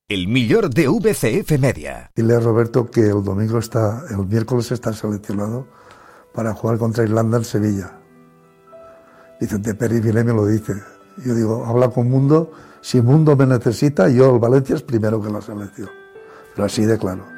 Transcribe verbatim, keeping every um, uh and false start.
El millor de V C F Media. Dile a Roberto que el domingo está, el miércoles está seleccionado para jugar contra Irlanda en Sevilla. Vicente Pérez viene y me lo dice. Yo digo, habla con Mundo, si Mundo me necesita, yo el Valencia es primero que la selección. Pero así de claro.